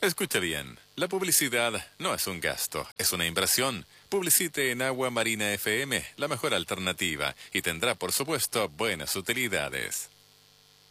Escuche bien, la publicidad no es un gasto, es una inversión. Publicite en Agua Marina FM, la mejor alternativa, y tendrá, por supuesto, buenas utilidades.